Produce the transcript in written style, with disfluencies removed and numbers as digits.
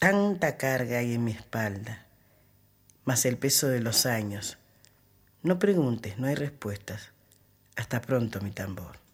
Tanta carga hay en mi espalda, más el peso de los años. No preguntes, no hay respuestas. Hasta pronto, mi tambor.